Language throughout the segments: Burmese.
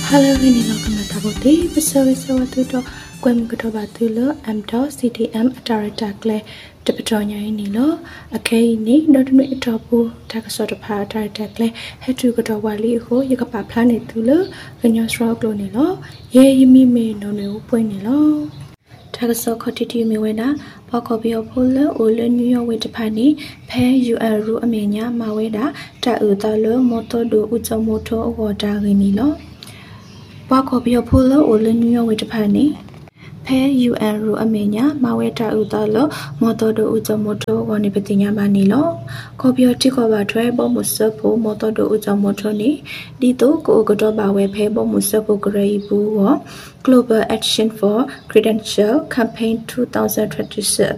Hello, ini lo kamata bote. Bersama waktu itu kue mengetahui batu lo M.do CDM Director kle Depetonya ini lo. Oke ini dorong itu bu tak sesuatu pa Director kle hetu ketahui wali ho ya kapal planet itu lo kenyang serok lo ni lo. Ye yumi me no ne upo ini lo. Tak sesuatu titi mi wena pakau biar pula oleh New York wet pani pe UN ru amenya maweda tak utalo motor do uca motor water ini lo. Pakau biar pula oleh New York wet pani pe UN ru amenya maweda utalo motor do uca motor wani petinya mani lo. Kau biar cikgu badai bom musuh motor do uca motor ni di tu ko kedo bawa pe bom musuh gerai ibu wo Global Action for Credential Campaign 2026.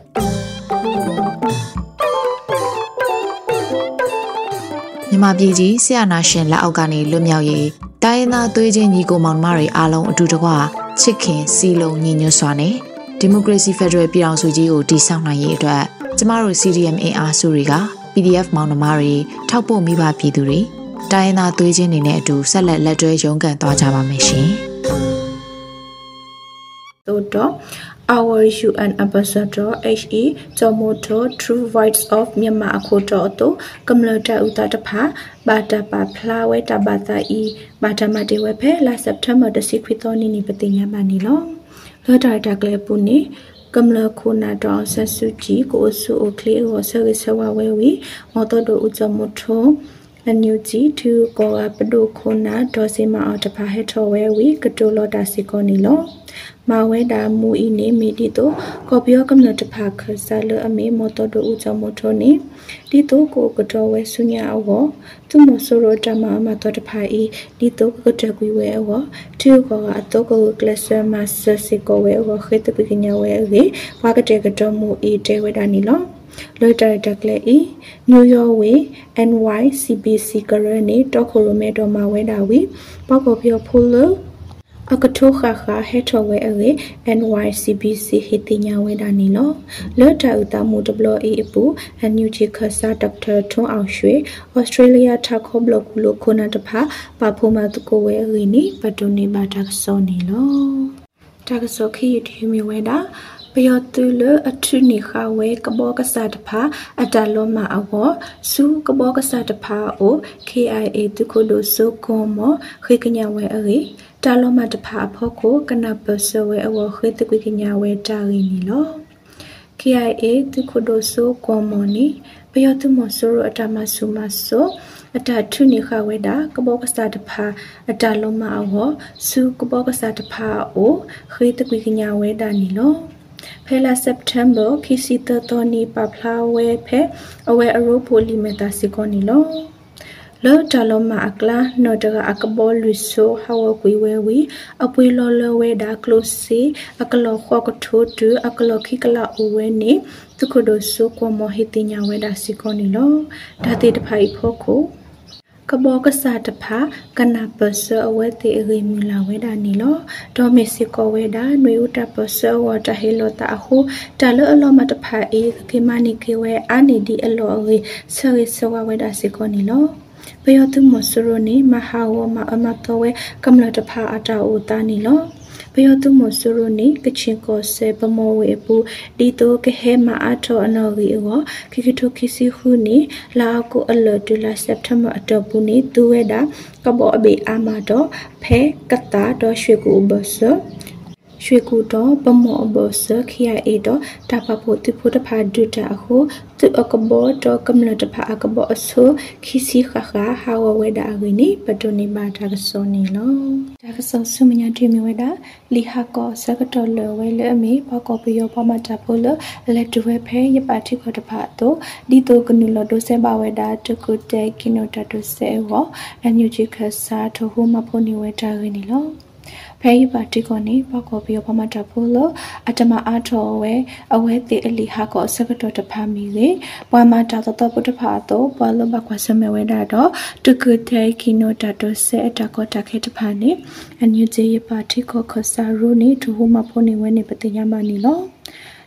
မြန်မာပြည်ကြီးဆရာနာရှင်လက်အောက်ကနေလွတ်မြောက်ရေးတိုင်းရင်းသားသွေးချင်းညီကိုမောင်နှမတွေအားလုံးအတူတကွချစ်ခင်စီလုံးညီညွတ်စွာနဲ့ဒီမိုကရေစီဖက်ဒရယ်ပြည်ထောင်စုကြီးကိုတည်ဆောက်နိုင်ရေးအတွက်ကျမတို့ CDM အင်အားစုတွေက PDF မောင်နှမတွေထောက်ပို့မိဘပြည်သူတွေတိုင်းရင်းသားသွေးချင်းတွေနဲ့အတူဆက်လက်တွဲရုန်းကန်သွားကြပါမယ်ရှင် Our UN Ambassador H.E. Jomoto True Voice of Myanmar Akoto to Kamlota Utatapa Bata Plawe Tabata E Bata Matewepe la September the Secretary ni Patinya Manilo Lota Taglepuni Kamla Kuna Dawn Sasuji Go Su Okle or Service Wawewi Moto do Ujamoto Anuji to go up do Kuna Dosima Otapa Hetowewi Katolo Dasikonilo Maweda mu ini medito kopio kamna tepak salo ame moto do uca moto ni dito ko kedawe sunya awo tu mosoro drama mato tepai dito ko kedagui we awo tu ko ato ko klasa masa sikowe awo khete pikinya we age wakate kedamu I dewe danilo Loiter dakle I New York we NYCBC karane tokorome do maweda we pakopio pulo Akatoha hetowe age NYCBC hitinya wedanilo Lota uta mudablo ibu and New Jikasa Dr. Tong Aushwe Australia Tako Blokulo Konatapa Papuma Tukowe Rini Patuni Batak Sonilo Takasoki Yumi Weda Payotulu atuni hawe kaboka satapa ataloma awo su kaboka satapa o KIA tukodo so komo hikanyawe agi taloma tapa apoko kanapasa we awo hitakinyawe tarinilo KIA tukodo so komo ni payotu mosoro atamasu maso atatuni haweda kaboka satapa ataloma awo su kaboka satapa o hitakinyawe danilo Pela September kisita toni papla we pe awe aro polimeta sikonilo lo taloma akla no daga akabo luso hawa kuiwewi apui lolo we da close akalo khwakotho tu akalo khikala uwe ni tukodo so kwa mohitinya we da sikonilo dati tphai phoko Kaboka satapa kanapasa awete rimula weda nilo domesiko weda nuuta pasa wata helota ahu talo alo matapa e kimani kewe anidi alo ri sari sawa weda sikonilo Payotu mosuroni mahawa ma amatowe kamlatapa ata utanilo Payotu mosuroni kachinko se pamowe pu dito kehema ato anori ewa kikito kisi huni la ko alert la September atopuni tuweda kabo abe amado pe kata do shweku uboso Shweku do pamo uboso kia edo tapapo tiputapa duta aho tu akabo do kamlatapa akabo aso kisi kaka hawa weda agini patoni bata soni lo Takaso sumanya dreamy weda lihako sakatolo wele ame pakopiyo pamatapolo electwe pe yapati kotapato dito kunulo do seba weda tukute kinota se wo anyujika sa to huma poni weda rinilo Pei patikoni pakopiyo pamatapolo atama ato we awete lihako sakatota pamile pamata toto putapato palo bakwasame weda do tukute kinota se atakota ketapani anyuje yapati ko kosaruni to huma poni wene patinyama nilo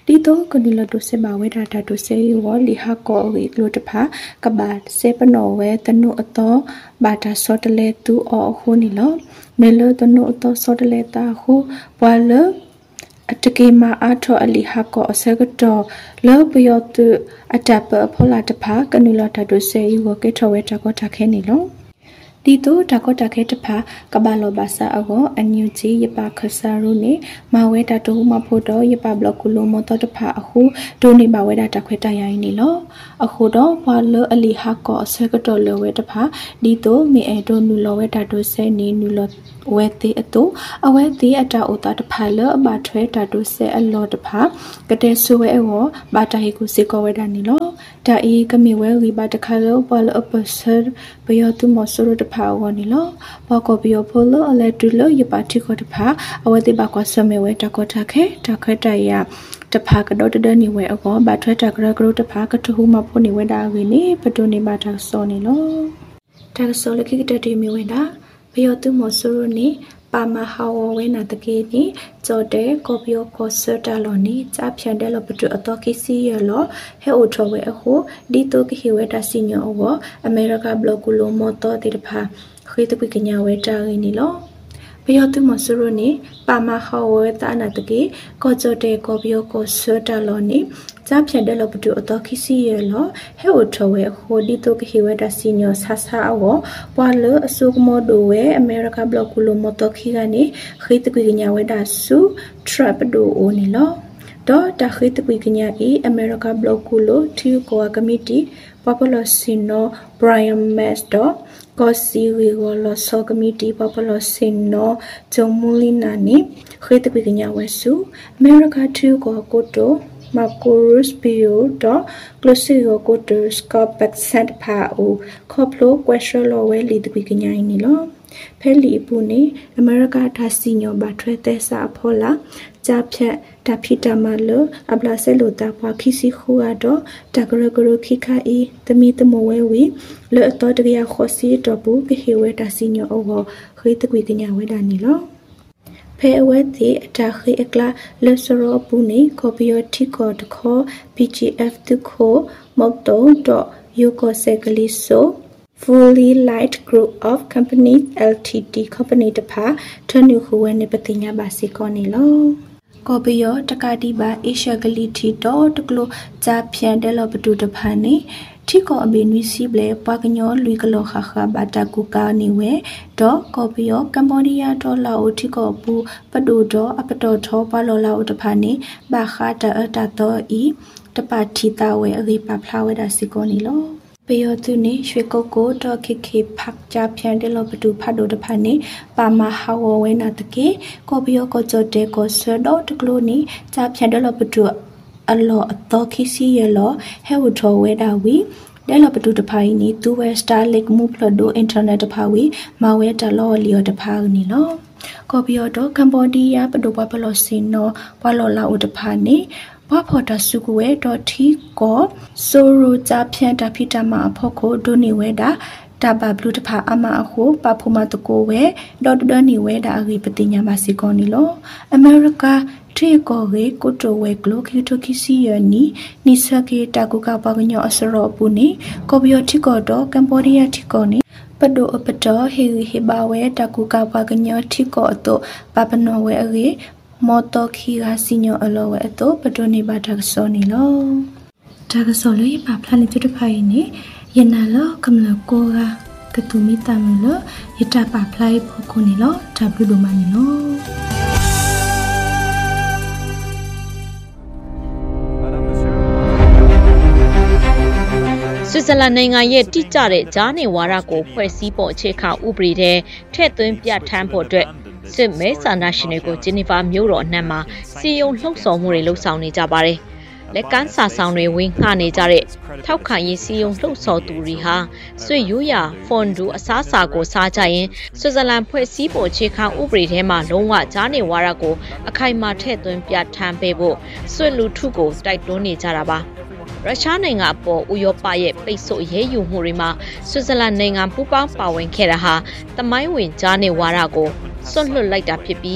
ဒီတော့ကနီလတိုစေဘာဝဲဒါတာတိုစေဝလီဟာကောဝီလိုတဖာကဘာစေပနောဝဲတနုအတော်ဘာတာစောတလေတူအော်ခုနီလောမဲလတနုအတော်စောတလေတာခုဘွာလအတကေမာအာထောအလီဟာကောအစကတော်လောပယောတုအတပဖောလာတဖာကနီလတာတိုစေဝကေထောဝဲတာကောတာခဲနီလောဒီတော့တကောတခဲတဖာကဘာလောဘာစာအောအန်ယူဂျီယပခဆာရုနေမဝဲတာတူမဖို့တော့ယပဘလော့ကူလိုမတော်တဖာအခုဒိုနေမဝဲတာတခွဲတရိုင်းနေလောအခုတော့ဘာလောအလီဟာကောဆကတော်လောဝဲတဖာဒီတော့မေအဲဒိုနူလောဝဲတာဒိုဆဲနေနူလောဝဲသေးအတူအဝဲသေးအတာအိုတာတဖာလောအဘထွဲတာဒိုဆဲအလောတဖာကတဲ့ဆူဝဲအောဘာတာဟီကိုစေကောဝဲတာနေလောတာအီကမီဝဲဝီဘာတခါလောဘာလောအပဆာဘယောတူမဆူရတဖာဝနီလောဘကောဘီယိုဖိုလိုအလက်တူလိုယပါတီကိုတဖာအဝဲတိဘကွာဆမေဝဲတကောတခဲတခဲတရတဖာကတော့တနေဝဲအောဘာထွဲတကရကရတဖာကထူမဖို့နေဝဲတာဝီနေပတူနေပါတာစောနေလောတာဆောလခိကတတီမီဝဲတာဘယောတူမဆူရနေပါမဟာဝဝဲနာတကေနီဂျော်တဲကောပီယိုကောဆတာလောနီချာဖြန်တဲလောပတူအတော်ကိစီရလောဟဲအိုထောဝဲအခုဒီတိုကဟီဝဲတာစီညောဝအမေရိကဘလော့ကူလိုမော်တော်တိတဖာခေတပိကညာဝဲတာရင်းနီလောဘယောတူမဆူရနေပါမဟာဝဲတာနာတကေကောဂျော်တဲကောပီယိုကောဆတာလောနီချာဖြန်တဲလောပတူအတော်ကိစီရလောဟဲအိုထောဝဲအခုဒီတိုကဟီဝဲတာစီညောဆာဆာအောပွာလောအဆုကမောဒိုဝဲအမေရိကဘလော့ကူလိုမော်တော်ခီကနေခေတပိကညာဝဲတာဆူထရပ်ပဒိုအိုနီလောတော့တခိတပိကညာအီအမေရိကဘလော့ကူလိုထီကိုကမတီပပလောစင်နိုဘရိုင်ယန်မက်စ်တော့ကောစီဝီဝလောဆောကမတီပပလောစင်နိုဂျုံမူလီနာနီခေတပိကညာဝဲဆူအမေရိကထီကိုကိုတိုမာကိုရုစ်ပီယိုတော့ကလစီယိုကိုတိုစကပက်ဆတ်ဖာအိုခေါပလိုကွက်ရှလောဝဲလီတပိကညာနီလောဖဲလီပူနေအမေရိကဒါစီညောဘာထွဲတဲ့စာဖောလာဂျာဖြတ်တာဖီတာမလောအပလာဆဲလိုတာပွားခီစီခူအတော့တကရကရခိခါအီတမီတမဝဲဝီလောအတော်တရခေါ်စီတော့ဘူးကဟေဝဲဒါစီညောအောခေတကွေကညာဝဲဒါနီလောဖဲဝဲတိအတာခေအကလာလက်စရောပူနေကော်ပီယိုတီကောတခေါ် PGF တခေါ်မော့တိုတော့ယူကိုဆက်ကလီဆိုFully Light Group of Companies Ltd Company တဖာထနုခဝဲနေပတိညာပါစီကောနေလောကော်ပီယောတကတိပါအေရှဂလီတီတော့တကလိုဂျာဖြန်တယ်လောပတူတဖာနေထီကောအဘီနွီစီဘလေပွားကညောလူကလောခခဘာတကူကာနေဝဲတော့ကော်ပီယောကမ္ဘောဒီးယားဒေါ်လာအိုထီကောပူပတူတော့အပတော်ထောပါလောလာအိုတဖာနေဘာခတာအတာတော့ဤတပါထီတာဝဲအဝေပါဖလာဝဲတာစီကောနေလောပယောသူနေရွှေကုတ်ကိုတော့ခိခိဖက်ကြဖြန်တယ်လို့ဘတူဖတ်တော့တဖာနေပါမဟာဝဝဲနာတကေကောပယောကိုကြတဲ့ကိုဆတော့တကလို့နေကြဖြန်တယ်လို့ဘတူအလောအတော်ခိစီရလောဟဲဝထောဝဲတာဝီတဲလောပတူတဖာနေသူဝဲစတာလိတ်မူဖလဒိုအင်တာနက်တဖာဝီမဝဲတလောလီယတဖာနေလောကောပယောတော့ကမ္ဘောဒီးယားပဒိုဘလောစင်နောဘလောလာဥတဖာနေဘာဖော်တာစုကွဲတော့ထီကောဆိုရူကြဖြန်တာဖီတာမအဖို့ကိုဒိုနေဝဲတာတဘဘလူတဖာအမအခုပဖူမတကိုဝဲဒေါ်ဒနေဝဲတာအဂိပတိညာမစီကောနီလောအမေရိကထေကောရေကိုတိုဝဲဂလိုခီတိုခီစီယနီနိစကေတာကူကပကညောအစရောပူနီကောဘီယိုတီကောတော့ကမ်ဘောဒီးယားတီကောနီပဒိုအပတော်ဟေဟေဘာဝဲတာကူကပကညောတီကောတော့ပပနောဝဲအဂိမော်တော်ခီကစီညောအလောဝဲအတော့ပဒိုနေပါတကစောနီလောတကစောလေးပါဖလာနေတူတဖိုင်နေယနာလောကမလကိုကတူမီတမလောယတပါဖလိုက်ဖို့ကိုနေလောတဘလူမနီလောဆွစ်ဇာလန်နိုင်ငံရဲ့တိကျတဲ့ဂျားနေဝါဒကိုဖွဲ့စည်းဖို့အခြေခံဥပဒေထဲထည့်သွင်းပြဋ္ဌာန်းဖို့အတွက်စစ်မဲဆန္ဒရှင်တွေကိုဂျီနီဗာမြို့တော်အနှံ့မှာစီယုံလှုံ့ဆော်မှုတွေလှုပ်ဆောင်နေကြပါတယ်။လက်ကမ်းစာဆောင်တွေဝင်ငှနေကြတဲ့ထောက်ခံရေးစီယုံလှုပ်ဆော်သူတွေဟာဆွေရိုးရာဖွန်ဒူအစားအစာကိုစားကြရင်ဆွစ်ဇာလန်ဖွဲ့စည်းပုံအခြေခံဥပဒေထဲမှာလုံးဝဂျားနေဝါဒကိုအခိုင်အမာထည့်သွင်းပြဋ္ဌာန်းပေးဖို့ဆွေလူထုကိုတိုက်တွန်းနေကြတာပါ။ရုရှားနိုင်ငံအပေါ်ဥရောပရဲ့ပိတ်ဆို့ရဲယူမှုတွေမှာဆွစ်ဇာလန်နိုင်ငံပူးပေါင်းပါဝင်ခဲ့တာဟာသမိုင်းဝင်ဂျားနေဝါဒကိုစွန့်လွတ်လိုက်တာဖြစ်ပြီး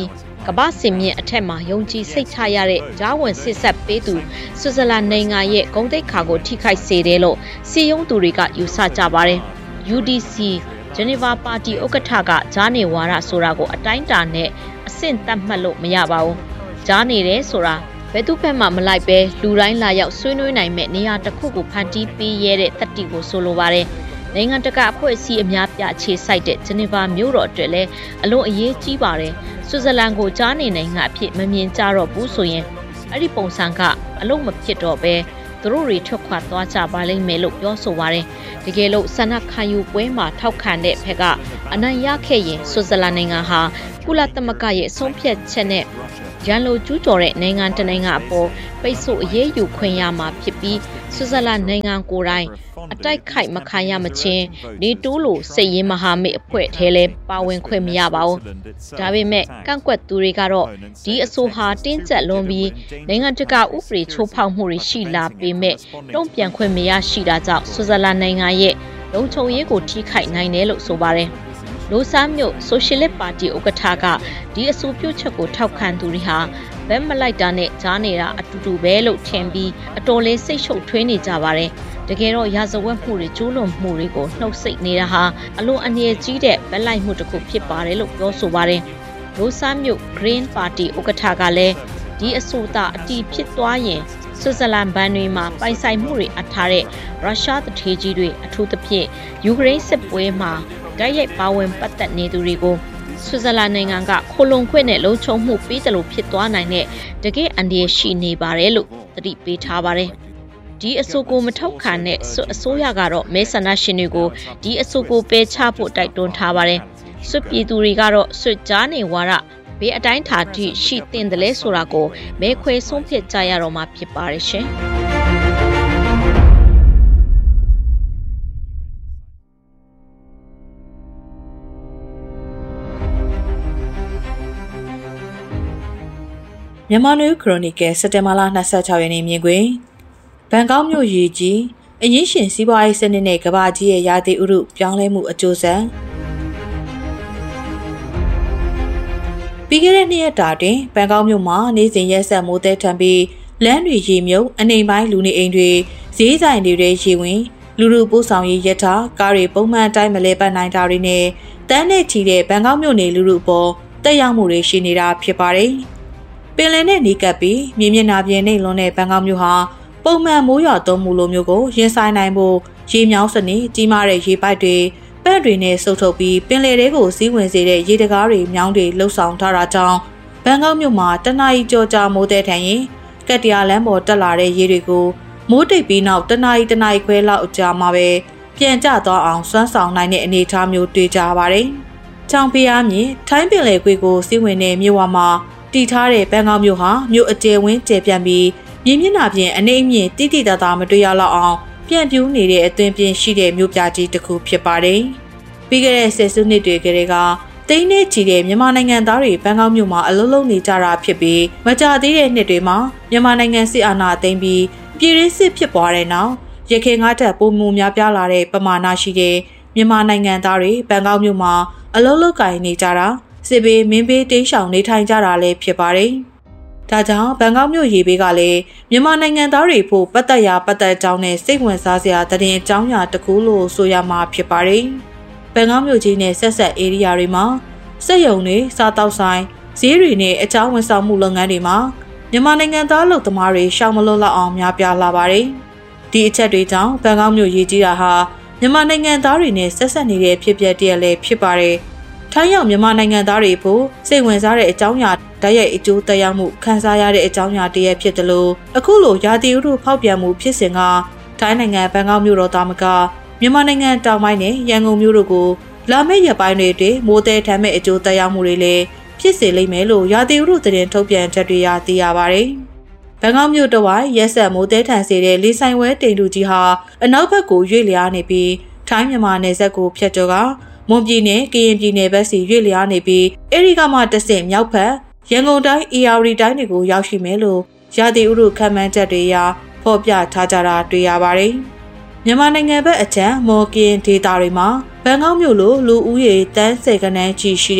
ကမ္ဘာစင်မြင့်အထက်မှာယုံကြည်စိတ်ချရတဲ့ဂျားဝင်စစ်ဆက်ပေးသူဆွစ်ဇာလန်နိုင်ငံရဲ့ဂုဏ်သိက္ခာကိုထိခိုက်စေတယ်လို့စီယုံသူတွေကယူဆကြပါတယ်။ UDC ဂျနီဗာပါတီဥက္ကဋ္ဌကဂျားနေဝါဒဆိုတာကိုအတိုင်းအတာနဲ့အဆင့်သတ်မှတ်လို့မရပါဘူး။ဂျားနေတယ်ဆိုတာဘယ်သူဘက်မှမလိုက်ပဲလူတိုင်းလာရောက်ဆွေးနွေးနိုင်မဲ့နေရာတစ်ခုကိုဖန်တီးပေးရတဲ့တတိကိုဆိုလိုပါတယ်။နိုင်ငံတကာအဖွဲ့အစည်းအများပြအခြေစိုက်တဲ့ဂျနီဗာမြို့တော်အတွက်လည်းအလွန်အရေးကြီးပါတယ်။ဆွစ်ဇာလန်ကိုကြားနေနိုင်ငံအဖြစ်မမြင်ကြတော့ဘူးဆိုရင်အဲ့ဒီပုံစံကအလုံးမဖြစ်တော့ပဲသူတို့တွေထွက်ခွာသွားကြပါလိမ့်မယ်လို့ပြောဆိုပါတယ်။တကယ်လို့ဆန္ဒခံယူပွဲမှာထောက်ခံတဲ့ဘက်ကအနိုင်ရခဲ့ရင်ဆွစ်ဇာလန်နိုင်ငံဟာကုလသမဂ္ဂရဲ့ဆုံးဖြတ်ချက်နဲ့ရန်လိုကျူးကျော်တဲ့နိုင်ငံတနိုင်ငံအပေါ်ပိတ်ဆို့အရေးယူခွင့်ရမှာဖြစ်ပြီးဆွစ်ဇာလန်နိုင်ငံကိုယ်တိုင်အတိုက်ခိုက်မခံရမချင်းနေတိုးလိုစိတ်ရင်းမဟာမိတ်အဖွဲ့ထဲလဲပါဝင်ခွင့်မရပါဘူး။ဒါပေမဲ့ကန့်ကွက်သူတွေကတော့ဒီအဆိုဟာတင်းကျပ်လွန်ပြီးနိုင်ငံတကာဥပဒေချိုးဖောက်မှုတွေရှိလာပေမဲ့တုံ့ပြန်ခွင့်မရရှိတာကြောင့်ဆွစ်ဇာလန်နိုင်ငံရဲ့လုံခြုံရေးကိုထိခိုက်နိုင်တယ်လို့ဆိုပါတယ်။လိုဆာမြို့ဆိုရှယ်လစ်ပါတီဥက္ကဋ္ဌကဒီအဆိုပြုချက်ကိုထောက်ခံသူတွေဟာဘက်မလိုက်တာနဲ့ကြားနေတာအတူတူပဲလို့ထင်ပြီးအတော်လေးစိတ်ရှုပ်ထွေးနေကြပါတယ်။တကယ်တော့ရာဇဝတ်မှုတွေကျူးလွန်မှုတွေကိုနှုတ်ဆက်နေတာဟာအလွန်အန္တရာယ်ကြီးတဲ့ဗက်လိုက်မှုတစ်ခုဖြစ်ပါတယ်လို့ပြောဆိုပါတယ်။လိုဆာမြို့ Green Party ဥက္ကဋ္ဌကလည်းဒီအဆိုအအတီးဖြစ်သွားရင်ဆွစ်ဇာလန်ဘဏ်တွေမှာပိုင်ဆိုင်မှုတွေအထားတဲ့ရုရှားတထေးကြီးတွေအထူးသဖြင့်ယူကရိန်းစစ်ပွဲမှာတိုက်ရိုက်ပါဝင်ပတ်သက်နေသူတွေကိုဆွစ်ဇာလန်နိုင်ငံကခိုလုံခွင့်နဲ့လုံခြုံမှုပေးတယ်လို့ဖြစ်သွားနိုင်တဲ့တကယ့်အန္တရာယ်ရှိနေပါတယ်လို့သတိပေးထားပါတယ်။ဒီအဆိုကိုမထောက်ခံတဲ့အစိုးရကတော့မဲဆန္ဒရှင်တွေကိုဒီအဆိုကိုပယ်ချဖို့တိုက်တွန်းထားပါတယ်။ဆွစ်ပြည်သူတွေကတော့ဆွစ်ကြားနေဝါဒဘေးအတိုင်းထားထိရှိတင်တယ်လဲဆိုတာကိုမဲခွဲဆုံးဖြတ်ကြရတော့မှာဖြစ်ပါတယ်ရှင်။မြန်မာနွေခရိုနီကယ်စက်တင်ဘာလ26ရက်နေ့မြင်ကွင်းဘန်ကောက်မြို့ရေကြီးအရင်းရှင်စီးပွားရေးစနစ်နဲ့ကမ္ဘာကြီးရဲ့ရာသီဥတုပြောင်းလဲမှုအကျိုးဆက်ပြီးခဲ့တဲ့2ရက်တာတွင်ဘန်ကောက်မြို့မှာနေ့စဉ်ရက်ဆက်မိုးသည်ထန်ပြီးလမ်းတွေရေမြုပ်အနေပိုင်းလူနေအိမ်တွေဈေးဆိုင်တွေရေဝင်လူလူပို့ဆောင်ရေးရထားကားတွေပုံမှန်တိုင်းမလဲပတ်နိုင်တာတွေနဲ့တန်းနဲ့ချီတဲ့ဘန်ကောက်မြို့နေလူလူပေါ်တက်ရောက်မှုတွေရှိနေတာဖြစ်ပါတယ်ပင်လယ်နဲ့နီးကပ်ပြီးမြေမျက်နှာပြင်နဲ့လွန်တဲ့ဘန်ကောက်မြို့ဟာပုံမှန်မိုးရွာသွန်းမှုလိုမျိုးကိုရင်ဆိုင်နိုင်ဖို့ရေမြောင်းစနစ်ကြီးမားတဲ့ရေပိုက်တွေပန့်တွေနဲ့စုပ်ထုတ်ပြီးပင်လယ်တွေကိုစီးဝင်စေတဲ့ရေတကားတွေမြောင်းတွေလှုပ်ဆောင်ထားတာကြောင့်ဘန်ကောက်မြို့မှာတနအီကြောကြာမိုးတဲ့ထန်ရင်ကက်တရာလမ်းပေါ်တက်လာတဲ့ရေတွေကိုမိုးတိတ်ပြီးနောက်တနအီခွဲလောက်အကြာမှာပဲပြန်ကျသွားအောင်စွမ်းဆောင်နိုင်တဲ့အနေအထားမျိုးတွေ့ကြပါတယ်။ချောင်ဖျားမြင်ထိုင်းပင်လယ်ကွေ့ကိုစီးဝင်တဲ့မြို့ဝမှာတည်ထားတဲ့ဘန်ကောက်မြို့ဟာမြို့အကျယ်ဝန်းကျယ်ပြန့်ပြီးမြေမျက်နှာပြင်အနေအမြင့်တိတိတသားမတွေ့ရလောက်အောင်ပြန့်ပြူးနေတဲ့အသွင်ပြင်ရှိတဲ့မြို့ပြကြီးတစ်ခုဖြစ်ပါတယ်။ပြီးခဲ့တဲ့ဆယ်စုနှစ်တွေကတည်းကတိန်းနဲ့ချီတဲ့မြန်မာနိုင်ငံသားတွေဘန်ကောက်မြို့မှာအလုပ်လုပ်နေကြတာဖြစ်ပြီးမကြာသေးတဲ့နှစ်တွေမှာမြန်မာနိုင်ငံစစ်အာဏာသိမ်းပြီးပြည်ရင်းစစ်ဖြစ်ပွားတဲ့နောက်ရခိုင်ငါးတပ်ပုံမှုများပြားလာတဲ့ပမာဏရှိတဲ့မြန်မာနိုင်ငံသားတွေဘန်ကောက်မြို့မှာအလုပ်လုပ်ကိုင်နေကြတာစစ်ဘေးမင်းဘေးတိမ်းရှောင်နေထိုင်ကြတာလည်းဖြစ်ပါတယ်။ဒါကြောင့်ဘန်ကောက်မြို့ရေဘေးကလည်းမြန်မာနိုင်ငံသားတွေဖို့ပတ်သက်ကြောင်းနဲ့စိတ်ဝင်စားစရာသတင်းအကြောင်းအရာတစ်ခုလို့ဆိုရမှာဖြစ်ပါတယ်။ဘန်ကောက်မြို့ကြီးနဲ့ဆက်ဆက်ဧရိယာတွေမှာစက်ရုံတွေစားတောက်ဆိုင်ဈေးတွေနဲ့အကြောင်းဝန်ဆောင်မှုလုပ်ငန်းတွေမှာမြန်မာနိုင်ငံသားလုပ်သမားတွေရှောင်မလွတ်လောက်အောင်များပြားလာပါတယ်။ဒီအချက်တွေကြောင့်ဘန်ကောက်မြို့ရေကြီးတာဟာမြန်မာနိုင်ငံသားတွေနဲ့ဆက်ဆက်နေတဲ့ဖြစ်ပျက်တည်းလည်းဖြစ်ပါတယ်။ထိုင်းရောက်မြန်မာနိုင်ငံသားတွေဖို့စိတ်ဝင်စားတဲ့အကြောင်းအရာဓာတ်ရိုက်အကျိုးသက်ရောက်မှုခံစားရတဲ့အကြောင်းအရာတည်းဖြစ်တယ်လို့အခုလိုရာသီဥတုဖောက်ပြန်မှုဖြစ်စဉ်ကထိုင်းနိုင်ငံဘန်ကောက်မြို့တော်သားမကမြန်မာနိုင်ငံတောင်ပိုင်းနဲ့ရန်ကုန်မြို့တို့ကိုလာမယ့်ရက်ပိုင်းတွေအတွင်းမိုးသည်ထမ်းမဲ့အကျိုးသက်ရောက်မှုတွေလည်းဖြစ်စေလိမ့်မယ်လို့ရာသီဥတုသတင်းထုတ်ပြန်ချက်တွေသိရပါတယ်။ဘန်ကောက်မြို့တော်ဝိုင်းရက်ဆက်မိုးသည်ထမ်းစေတဲ့လေဆိုင်ဝဲတိမ်တူကြီးဟာအနောက်ဘက်ကိုရွေ့လျားနေပြီးထိုင်းမြန်မာနယ်စပ်ကိုဖြတ်ကျော်ကမွန်ပြည်နယ်ကရင်ပြည်နယ်ဘက်စီရွေ့လျားနေပြီးအဲဒီကမှတဆင့်မြောက်ဘက်ရန်ကုန်တိုင်းအေရီတိုင်းတွေကိုရောက်ရှိမယ်လို့ရာသီဥတုခန့်မှန်းချက်တွေအရဖော်ပြထားကြတာတွေ့ရပါတယ်။မြန်မာနိုင်ငံဘက်အချမ်းမော်ကင်ဒေတာတွေမှာဘန်ကောက်မြို့လိုလူဦးရေတန်း10ခန်းချီရှိတဲ့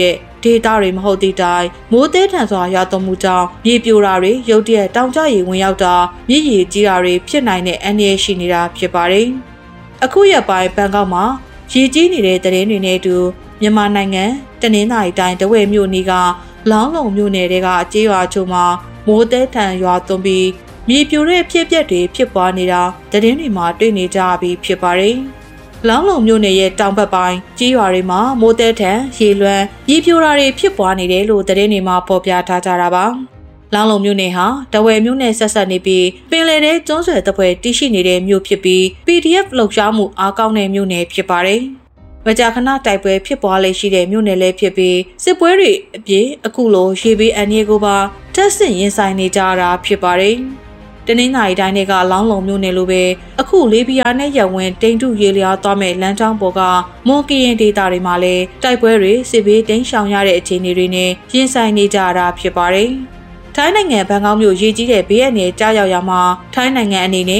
ဒေသတွေမဟုတ်သည့်တိုင်မိုးတဲထန်စွာရွာသွန်းမှုကြောင့်မြေပြိုတာတွေရုတ်တရက်တောင်ကျရေဝင်ရောက်တာမြစ်ရေကြီးတာတွေဖြစ်နိုင်တဲ့အန္တရာယ်ရှိနေတာဖြစ်ပါတယ်။အခုရက်ပိုင်းဘန်ကောက်မှာရေကြီးနေတဲ့သတင်းတွေနဲ့အတူမြန်မာနိုင်ငံတနင်္သာရီတိုင်းတဝယ်မြို့နယ်ကလောင်းလုံမြို့နယ်တွေကကြေးရွာချို့မှာမိုးတဲထန်ရွာသွန်းပြီးမြေပြိုတဲ့ဖြစ်ပျက်တွေဖြစ်ပွားနေတာသတင်းတွေမှာတွေ့နေကြပြီးဖြစ်ပါတယ်။လောင်းလုံမြို့နယ်ရဲ့တောင်ဘက်ပိုင်းကြေးရွာတွေမှာမိုးတဲထန်ရေလွှမ်းမြေပြိုတာတွေဖြစ်ပွားနေတယ်လို့သတင်းတွေမှာဖော်ပြထားကြတာပါ။လောင်းလုံမြို့နယ်ဟာတဝယ်မြို့နယ်ဆက်ဆက်နေပြီးပင်လယ်ထဲကျွန်းဆွယ်တပ်ဖွဲ့တည်ရှိနေတဲ့မြို့ဖြစ်ပြီး PDF လှုပ်ရှားမှုအားကောင်းတဲ့မြို့နယ်ဖြစ်ပါတယ်။မကြာခဏတိုက်ပွဲဖြစ်ပွားလေရှိတဲ့မြို့နယ်လည်းဖြစ်ပြီးစစ်ပွဲတွေအပြင်အခုလိုရေဘေးအန္တရာယ်ကိုပါတက်ဆင့်ရင်ဆိုင်နေကြတာဖြစ်ပါတယ်။တနင်္သာရီတိုင်းကလောင်းလုံမြို့နယ်လိုပဲအခုလေးဘီယာနဲ့ရဝင်းတိန်တုရေလျားသွားမဲ့လမ်းကြောင်းပေါ်ကမွန်ကရင်ဒေသတွေမှာလည်းတိုက်ပွဲတွေစစ်ဘေးတိမ်းရှောင်ရတဲ့အခြေအနေတွေနဲ့ရင်ဆိုင်နေကြတာဖြစ်ပါတယ်။ထိုင်းနိုင်ငံဘန်ကောက်မြို့ရေကြီးတဲ့ဘေးအန္တရာယ်ကြားရောက်ရာမှာထိုင်းနိုင်ငံအနေနဲ့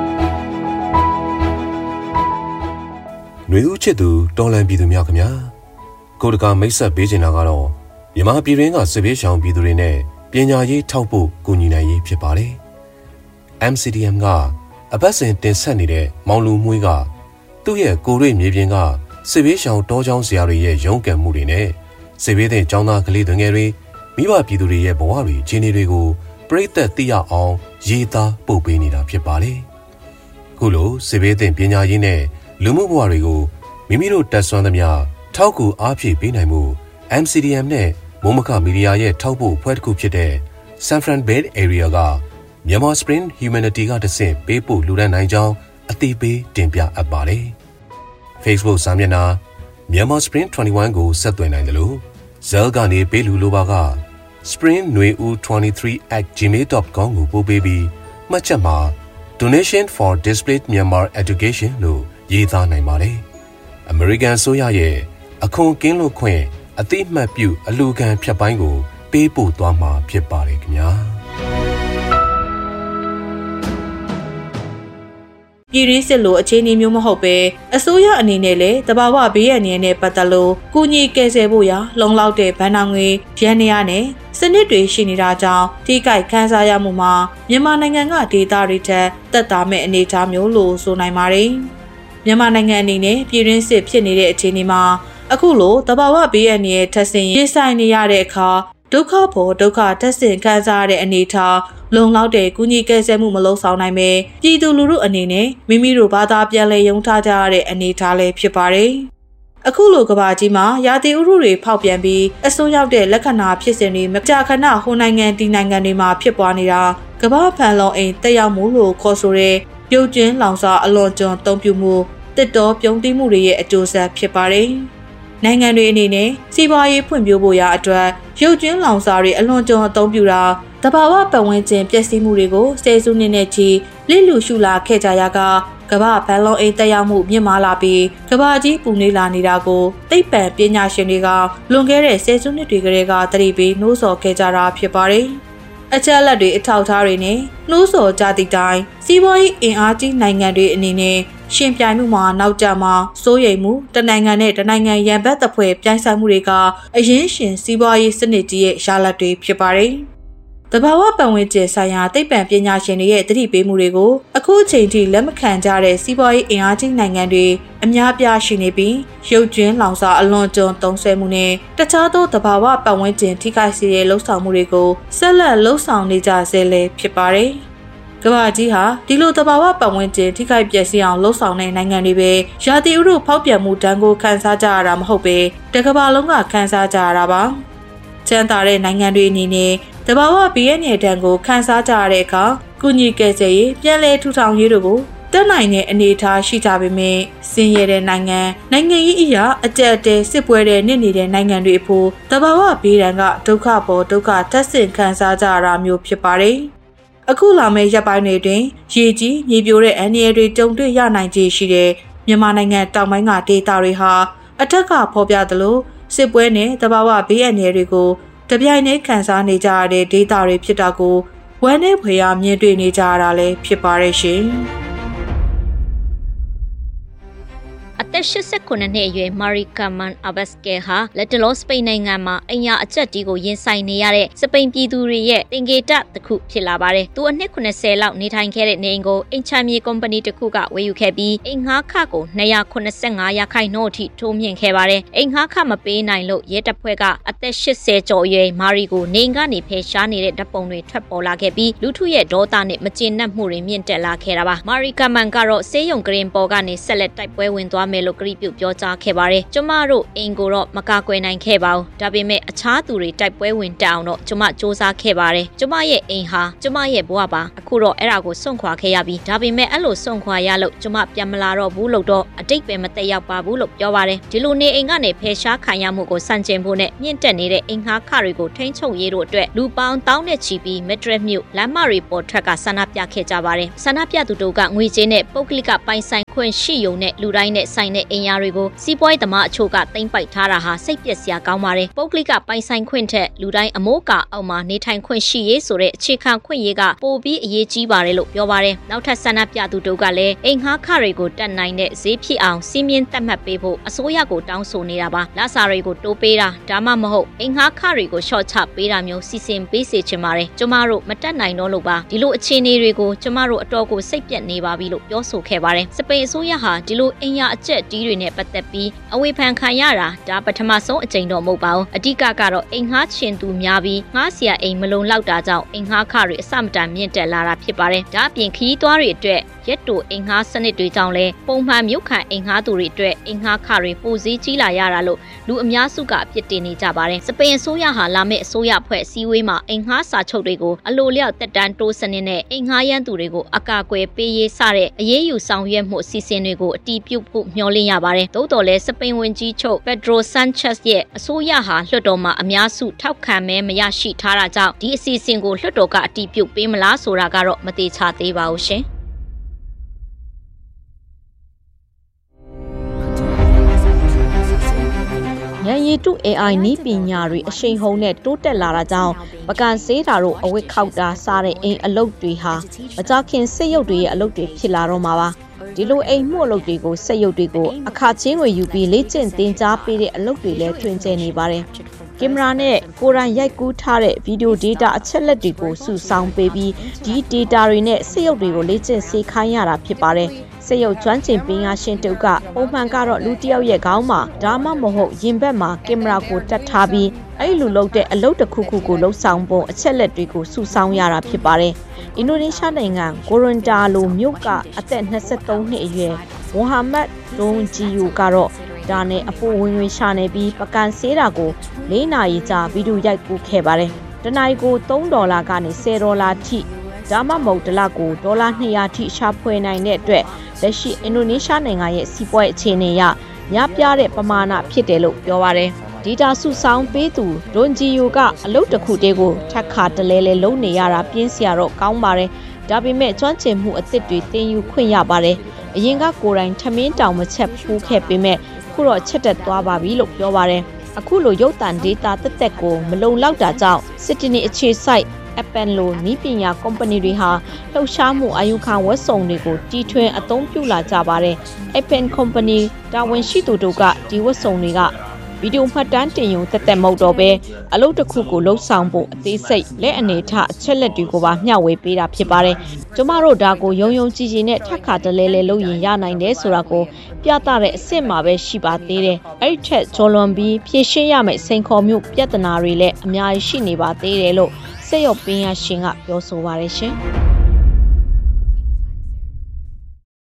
ຫນွေဦးချစ်သူတော်လန်ပြည်သူများခင်ဗျာကိုတကာမိတ်ဆက်ပေးချင်တာကတော့မြန်မာပြည်ရင်းကစစ်ဘေးရှောင်ပြည်သူတွေနဲ့ပညာရေးထောက်ဖို့ကူညီနိုင်ရေးဖြစ်ပါတယ်။ MCDM ကအပတ်စဉ်တင်ဆက်နေတဲ့မောင်လူမွေးကသူ့ရဲ့ကိုရိမြေပြင်ကစစ်ဘေးရှောင်တောချောင်းဆရာတွေရဲ့ရုန်းကန်မှုတွေနဲ့စစ်ဘေးတဲ့ကျောင်းသားကလေးတွေငယ်တွေမိဘပြည်သူတွေရဲ့ဘဝတွေအခြေအနေတွေကိုပြည်သက်သိရအောင်ရေးသားပို့ပေးနေတာဖြစ်ပါတယ်။ခုလိုစစ်ဘေးတဲ့ပညာရေးနဲ့လူမှုဘဝတွေကိုမိမိတို့တက်ဆွမ်းသမျှထောက်ကူအားဖြည့်ပေးနိုင်မှု MCDM နဲ့မိုးမခမီဒီယာရဲ့ထောက်ပို့အဖွဲ့တစ်ခုဖြစ်တဲ့ San Fran Bay Area ကMyanmar Spring Humanity ကတဆင့်ပေးပို့လူဒန်းနိုင်ကြောင်းအသိပေးတင်ပြအပ်ပါတယ်။ Facebook စာမျက်နှာ Myanmar Spring 21ကိုဆက်သွယ်နိုင်တယ်လို့ဇဲလ်ကနေပေးလူလိုပါက spring23@gmail.com ကိုပို့ပေးပြီးမှတ်ချက်မှာ Donation for Displaced Myanmar Education လို့ရေးသားနိုင်ပါတယ်။ American ဆိုရရဲ့အခွန်ကင်းလွတ်ခွင့်အတိအမှတ်ပြုအလူခံဖြတ်ပိုင်းကိုပေးပို့သွားမှာဖြစ်ပါတယ်ခင်ဗျာပြည်ရင်းစစ်လိုအခြေအနေမျိုးမဟုတ်ပဲအစိုးရအနေနဲ့လည်းတဘာဝဘေးရန်နဲ့ပတ်သက်လို့ကုညီကယ်ဆယ်ဖို့ရာလုံလောက်တဲ့ဗန်နာငွေရန်နေရနဲ့စနစ်တွေရှိနေတာကြောင့်ထိခိုက်ခန်းစားရမှုမှာမြန်မာနိုင်ငံကဒေသတွေထက်သက်သာမဲ့အနေအထားမျိုးလို့ဆိုနိုင်ပါတယ်။မြန်မာနိုင်ငံအနေနဲ့ပြည်ရင်းစစ်ဖြစ်နေတဲ့အခြေအနေမှာအခုလိုတဘာဝဘေးရန်ရဲ့ထက်ဆင်ရင်ဆိုင်နေရတဲ့အခါဒုက္ခပေါ်ဒုက္ခတက်ဆင်ခံစားရတဲ့အနေအထားလုံလောက်တဲ့ကုညီကယ်ဆယ်မှုမလုပ်ဆောင်နိုင်ပဲပြည်သူလူထုအနေနဲ့မိမိတို့ဘာသာပြန်လည်ယုံထားကြရတဲ့အနေအထားလည်းဖြစ်ပါတယ်။အခုလိုကဘာကြီးမှာရာသီဥတုတွေဖောက်ပြန်ပြီးအစွန်းရောက်တဲ့လက္ခဏာဖြစ်စဉ်တွေမကြာခဏဟိုနိုင်ငံဒီနိုင်ငံတွေမှာဖြစ်ပွားနေတာကဘာဖန်လုံအိမ်တက်ရောက်မှုလို့ခေါ်ဆိုတဲ့ရုပ်ကျင်းလောင်စာအလွန်ကျွံတုံ့ပြုမှုတစ်တော်ပြုံးတိမှုတွေရဲ့အကျိုးဆက်ဖြစ်ပါတယ်။နိုင်ငံတွေအနေနဲ့စီးပွားရေးဖွံ့ဖြိုးဖို့ရာအတွက်ရုပ်ကျင်းလောင်စာတွေအလွန်ကျွံအသုံးပြုတာတဘာဝပတ်ဝန်းကျင်ပျက်စီးမှုတွေကိုဆယ်စုနှစ်နဲ့ချီလစ်လူရှုလာခဲ့ကြရကကမ္ဘာဘန်လုံးအိမ်တက်ရောက်မှုမြင့်မားလာပြီးကမ္ဘာကြီးပူနွေးလာနေတာကိုသိပ္ပံပညာရှင်တွေကလွန်ခဲ့တဲ့ဆယ်စုနှစ်တွေကတည်းကသတိပေးနှိုးဆော်ခဲ့ကြတာဖြစ်ပါတယ်။အချက်အလက်တွေအထောက်အထားတွေနဲ့နှိုးဆော်ကြသည့်တိုင်စီးပွားရေးအင်အားကြီးနိုင်ငံတွေအနေနဲ့ရှင်ပြိုင်မှုမှာနောက်ကျမှာစိုးရိမ်မှုတနိုင်ငံနဲ့တနိုင်ငံရန်ဘက်သဖွယ်ပြိုင်ဆိုင်မှုတွေကအရင်ရှင်စီးပွားရေးစနစ်ကြီးရဲ့ရလဒ်တွေဖြစ်ပါတယ်။တဘာဝပတ်ဝန်းကျင်ဆိုင်ရာသိပ္ပံပညာရှင်တွေရဲ့သတိပေးမှုတွေကိုအခုအချိန်ထိလက်မခံကြတဲ့စီးပွားရေးအင်အားကြီးနိုင်ငံတွေအများပြားရှိနေပြီးရုပ်ကျင်းလောင်စာအလွန်ကျွံသုံးဆွဲမှုနဲ့တခြားသောတဘာဝပတ်ဝန်းကျင်ထိခိုက်စေတဲ့လှုပ်ဆောင်မှုတွေကိုဆက်လက်လှုပ်ဆောင်နေကြဆဲလည်းဖြစ်ပါတယ်။ကမ္ဘာကြီးဟာဒီလိုတဘာဝပတ်ဝန်းကျင်ထိခိုက်ပျက်စီးအောင်လှုပ်ဆောင်တဲ့နိုင်ငံတွေပဲရာသီဥတုဖောက်ပြန်မှုဒဏ်ကိုခံစားကြရတာမဟုတ်ပဲတကမ္ဘာလုံးကခံစားကြရတာပါ။ချမ်းသာတဲ့နိုင်ငံတွေအနေနဲ့တဘာဝဘေးရန်ရဲ့ဒဏ်ကိုခံစားကြရတဲ့အခါကုညီကယ်ဆယ်ရေးပြန်လည်ထူထောင်ရေးတို့ကိုတက်နိုင်တဲ့အနေအထားရှိကြပေမဲ့စင်ရတဲ့နိုင်ငံရေးအရာအကြက်တဲစစ်ပွဲတဲ့နစ်နေတဲ့နိုင်ငံတွေအဖို့တဘာဝဘေးဒဏ်ကဒုက္ခပေါ်ဒုက္ခတက်ဆင့်ခံစားကြရတာမျိုးဖြစ်ပါတယ်။အခုလာမယ့်ရပ်ပိုင်းတွေတွင်ရေကြီးမြေပြိုတဲ့အန္တရာယ်တွေကြုံတွေ့ရနိုင်ခြေရှိတဲ့မြန်မာနိုင်ငံတောင်ပိုင်းကဒေသတွေဟာအထက်ကဖော်ပြသလိုစစ်ပွဲနဲ့တဘာဝဘေးအန္တရာယ်တွေကိုတပြိုင်တည်းခံစားနေကြရတဲ့ဒေသတွေဖြစ်တာကိုဝမ်းနဲ့ဖွယ်ရမြင်တွေ့နေကြရတာလည်းဖြစ်ပါရဲ့ရှင်။အသက်89နှစ်အရွယ် Mari Carmen Abascal ဟာလက်တလောစပိန်နိုင်ငံမှာအညာအကျက်တီးကိုရင်ဆိုင်နေရတဲ့စပိန်ပြည်သူတွေရဲ့တင်ကေတတစ်ခုဖြစ်လာပါတယ်။သူအနှစ်80လောက်နေထိုင်ခဲ့တဲ့နေအိမ်ကိုအိမ်ချမ်းမြေကုမ္ပဏီတစ်ခုကဝယ်ယူခဲ့ပြီးအိမ်ငှားခကို285ရာခိုင်နှုန်းအထိတိုးမြင့်ခဲ့ပါတယ်။အိမ်ငှားခမပေးနိုင်လို့ရဲတပ်ဖွဲ့ကအသက်80ကျော်အရွယ်မာရီကိုနေအိမ်ကနေဖယ်ရှားနေတဲ့ဓာတ်ပုံတွေထွက်ပေါ်လာခဲ့ပြီးလူထုရဲ့ဒေါသနဲ့မကျေနပ်မှုတွေမြင့်တက်လာခဲ့တာပါ။မာရီကာမန်ကတော့ဆေးရုံကရင်ပေါ်ကနေဆက်လက်တိုက်ပွဲဝင်သွားမယ်လို့ကြေညာပြောကြားခဲ့ပါတယ်။ကျမတို့အိမ်ကိုတော့မကာကွယ်နိုင်ခဲ့ပါဘူး။ဒါပေမဲ့အခြားသူတွေတိုက်ပွဲဝင်တက်အောင်တော့ကျမစ조사ခဲ့ပါတယ်။ကျမရဲ့အိမ်ဟာကျမရဲ့ဘဝပါ။အခုတော့အဲ့ဒါကိုစွန့်ခွာခဲ့ရပြီးဒါပေမဲ့အဲ့လိုစွန့်ခွာရလို့ကျမပြန်မလာတော့ဘူးလို့တော့အတိတ်ပဲမသက်ရောက်ပါဘူးလို့ပြောပါတယ်။ဒီလိုနေအိမ်ကနေဖယ်ရှားခံရမှုကိုစန့်ကျင်ဖို့နဲ့မြင့်တက်နေတဲ့အိမ်ငှားခတွေကိုထိန်းချုပ်ရေးတို့အတွက်လူပေါင်းတောင်းနဲ့ချီပြီးမက်ဒရစ်မြို့လမ်းမတွေပေါ်ထွက်ကဆန္ဒပြခဲ့ကြပါတယ်။ဆန္ဒပြသူတို့ကငွေကြေးနဲ့ပုဂ္ဂလိကပိုင်ဆိုင်ခွင့်ရှိရုံနဲ့လူတိုင်းနဲ့ဆိုင်တဲ့အိမ်ယာတွေကိုစီးပွားရေးသမားအချို့ကသိမ်းပိုက်ထားတာဟာစိတ်ပျက်စရာကောင်းပါတယ်။ပုဂ္ဂလိကပိုင်ဆိုင်ခွင့်ထက်လူတိုင်းအမိုးကာအောက်မှာနေထိုင်ခွင့်ရှိရေးဆိုတဲ့အခြေခံခွင့်ရေးကပိုပြီးအရေးကြီးပါတယ်လို့ပြောပါတယ်။နောက်ထပ်ဆန္ဒပြသူတို့ကလည်းအိမ်ငှားခတွေကိုတက်နိုင်တဲ့ဈေးဖြစ်အောင်စီးမြင့်သတ်မှတ်ပေးဖို့အစိုးရကိုတောင်းဆိုနေတာပါ။လစာတွေကိုတိုးပေးတာဒါမှမဟုတ်အိမ်ငှားခတွေကိုရှော့ချပေးတာမျိုးစီစဉ်ပေးစေချင်ပါတယ်။ကျမတို့မတက်နိုင်တော့လို့ပါဒီလိုအခြေအနေတွေကိုကျမတို့အတော်ကိုစိတ်ပြက်နေပါပြီလို့ပြောဆိုခဲ့ပါတယ်။စပိန်အစိုးရဟာဒီလိုအိမ်ယာအကျက်တီးတွေနဲ့ပတ်သက်ပြီးအဝေဖန်ခံရတာဒါပထမဆုံးအကြိမ်တော့မဟုတ်ပါဘူး။အဓိကကတော့အိမ်ငှားချင်သူများပြီးငှားစရာအိမ်မလုံလောက်တာကြောင့်အိမ်ငှားခတွေအစမတန်မြင့်တက်လာတာဖြစ်ပါတယ်။ဒါအပြင်ခီးသွားတွေအတွက်ရက်တိုအိမ်ငှားစနစ်တွေကြောင့်လည်းပုံမှန်မြို့ခံအိမ်ငှားသူတွေအတွက်အိမ်ငှားခတွေပိုစည်းကြီးလာရတာလို့လူအများစုကအပြစ်တင်နေကြပါတယ်။စပိန်အစိုးရဟာလာမယ့်အစိုးရဖွဲ့အစည်းအဝေးမှာအိမ်ငှားစာချုပ်တွေကိုအလိုလျောက်တက်တန်းတိုးစနစ်နဲ့အိမ်ငှားရမ်းသူတွေကိုအကာအကွယ်ပေးရေးစတဲ့အရေးယူဆောင်ရွက်မှုအစီအစဉ်တွေကိုအတည်ပြုဖို့မျှော်လင့်ရပါတယ်။သို့တော်လည်းစပိန်ဝန်ကြီးချုပ်ပက်ဒရိုဆန်ချက်စ်ရဲ့အစိုးရဟာလွှတ်တော်မှာအများစုထောက်ခံမဲမရရှိထားတာကြောင့်ဒီအစီအစဉ်ကိုလွှတ်တော်ကအတည်ပြုပေးမလားဆိုတာကတော့မသေချာသေးပါဘူးရှင်။ဉာဏ်ရည်တု AI နည်းပညာတွေအရှိန်ဟုန်နဲ့တိုးတက်လာတာကြောင့်ပကံဆေးတာတို့အဝတ်ခောက်တာစားတဲ့အိမ်အလုပ်တွေဟာမကြခင်စက်ရုပ်တွေရဲ့အလုပ်တွေဖြစ်လာတော့မှာပါဒီလိုအိမ်မှုအလုပ်တွေကိုစက်ရုပ်တွေကိုအခချင်းငွေယူပြီးလေ့ကျင့်သင်ကြားပေးတဲ့အလုပ်တွေလည်းတွင်ကျယ်နေပါတယ်ကင်မရာနဲ့ကိုယ်တိုင်ရိုက်ကူးထားတဲ့ဗီဒီယိုဒေတာအချက်လက်တွေကိုစုဆောင်းပေးပြီးဒီဒေတာတွေနဲ့စက်ရုပ်တွေကိုလေ့ကျင့်စေခိုင်းရတာဖြစ်ပါတယ်စက်ရုပ်ကျွမ်းကျင်ပညာရှင်တို့ကပုံမှန်ကတော့လူတစ်ယောက်ရဲ့ခေါင်းမှာဒါမှမဟုတ်ရင်ဘက်မှာကင်မရာကိုတက်ထားပြီးအဲ့လိုလုပ်တဲ့အလုပ်တစ်ခုခုကိုလှုပ်ဆောင်ပုံအချက်လက်တွေကိုစုဆောင်းရတာဖြစ်ပါတယ်အင်ဒိုနီးရှားနိုင်ငံကိုရွန်တာလိုမြို့ကအသက်23နှစ်အရွယ်ဝမ်ဟာမတ်ဒွန်ဂျီယိုကတော့ဒါနဲ့အပိုဝင်ဝင်ရှာနေပြီးပကံဆေးတာကို4နာရီကြာဗီဒီယိုရိုက်ကူးခဲ့ပါတယ်တနင်္လာကို$3ကနေ$10ထိဒါမှမဟုတ်တစ်လကို$200ထိရှာဖွေနိုင်တဲ့အတွက်လက်ရှိအင်ဒိုနီးရှားနိုင်ငံရဲ့စီးပွားရေးအခြေအနေအရများပြားတဲ့ပမာဏဖြစ်တယ်လို့ပြောပါတယ်ဒေတာစုဆောင်းပေးသူဒွန်ဂျီယိုကအလုပ်တစ်ခုတည်းကိုထပ်ခါတလဲလဲလုပ်နေရတာပြင်းစရာတော့ကောင်းပါတယ်ဒါပေမဲ့ကျွမ်းကျင်မှုအသစ်တွေသင်ယူခွင့်ရပါတယ်အရင်ကကိုယ်တိုင်ထမင်းတောင်မချက်ဖူးခဲ့ပေမဲ့ခုတော့ချက်တက်သွားပါပြီလို့ပြောပါတယ်အခုလိုရုပ်သံဒေတာတက်တက်ကိုမလုံလောက်တာကြောင့်စစ်တီနီအခြေစိုက် Apple လိုနည်းပညာကုမ္ပဏီတွေဟာလှုပ်ရှားမှုအယူခံဝက်စုံတွေကိုတီထွင်အသုံးပြုလာကြပါတယ်။ Apple Company တာဝန်ရှိသူတို့ကဒီဝက်စုံတွေကဗီဒီယိုမှတ်တမ်းတင်ရုံတက်တက်မဟုတ်တော့ပဲအလုပ်တစ်ခုကိုလှုပ်ဆောင်ဖို့အသေးစိတ်လက်အနေထအချက်လက်တွေကိုပါမျှဝေပေးတာဖြစ်ပါတယ်။ကျမတို့ဒါကိုယုံကြည်နဲ့ထပ်ခါတလဲလဲလုပ်ရင်ရနိုင်တယ်ဆိုတာကိုပြသတဲ့အစ်စ်မှာပဲရှိပါသေးတယ်။အဲ့ဒီထက်ကျော်လွန်ပြီးဖြည့်ရှင်းရမယ့်စိန်ခေါ်မှုပြဿနာတွေလည်းအများကြီးရှိနေပါသေးတယ်လို့စက်ရုပ်ပညာရှင်ကပြောဆိုပါတယ်ရှင်။